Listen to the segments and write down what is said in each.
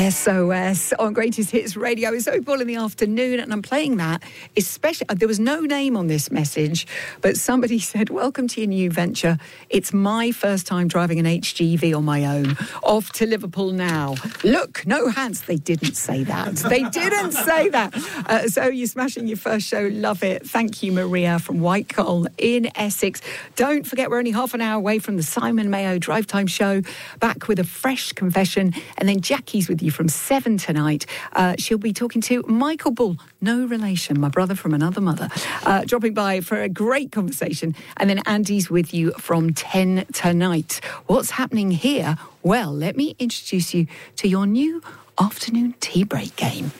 SOS on Greatest Hits Radio. It's Opal in the afternoon, and I'm playing that especially. There was no name on this message, but somebody said, "Welcome to your new venture. It's my first time driving an HGV on my own. Off to Liverpool now." Look, no hands. They didn't say that. They didn't say that. So you're smashing your first show. Love it. Thank you, Maria from Whitecombe in Essex. Don't forget, we're only half an hour away from the Simon Mayo Drive Time Show. Back with a fresh confession, and then Jackie's with you from 7 tonight. She'll be talking to Michael Bull, no relation, my brother from another mother, dropping by for a great conversation. And then Andy's with you from 10 tonight. What's happening here? Well, let me introduce you to your new afternoon tea break game.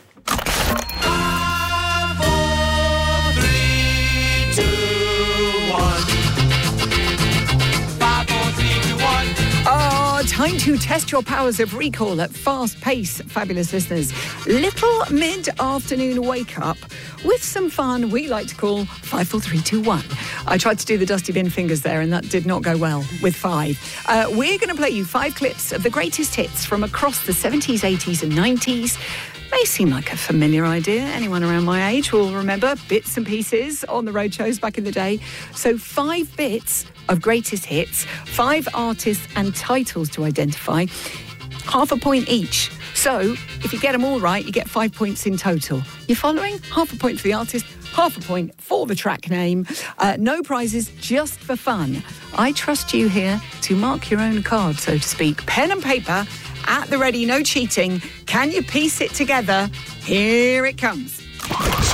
5, 4, 3, 2, 1. 5, 4, 3, 2, 1. Oh, time to test your powers of recall at fast pace, fabulous listeners. Little mid-afternoon wake-up with some fun we like to call 5, 4, 3, 2, 1. I tried to do the dusty bin fingers there, and that did not go well with 5. We're going to play you 5 clips of the greatest hits from across the 70s, 80s and 90s. May seem like a familiar idea. Anyone around my age will remember bits and pieces on the road shows back in the day. So 5 bits of greatest hits, 5 artists and titles to identify, half a point each. So if you get them all right, you get 5 points in total. You following? Half a point for the artist, half a point for the track name. No prizes, just for fun. I trust you here to mark your own card, so to speak. Pen and paper at the ready, no cheating. Can you piece it together? Here it comes.